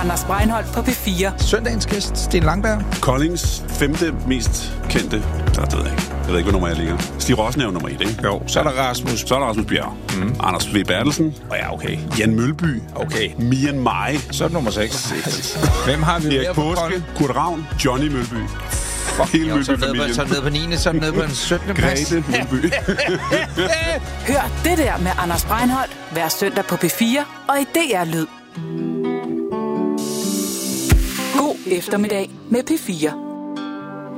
Anders Breinholt på P4. Søndagens gæst, Sten Langberg. Koldings 5. mest kendte. Det ved jeg ikke. Jeg ved ikke, hvad nummer jeg ligger. Stig Rossen er jo nummer 1, ikke? Jo, så er der Rasmus. Så er der Rasmus Bjerg. Anders V. Bertelsen. Og ja, okay. Jan Mølby. Okay. Mian Mai. Så er det nummer 6. Hvem har vi Erik Påske. Kurt Ravn. Johnny Mølby. Hele Mølby-familien. Så er nede på 9. Så er nede på en 17. plads. Grete Mølby. Hør det der med Anders Breinholt hver søndag på P4 og i DR Lyd. God eftermiddag med P4.